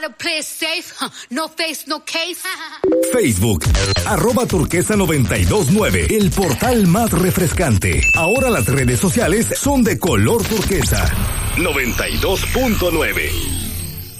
to play it safe. No face, no case. Facebook, @turquesa929, el portal más refrescante. Ahora las redes sociales son de color turquesa. 92.9.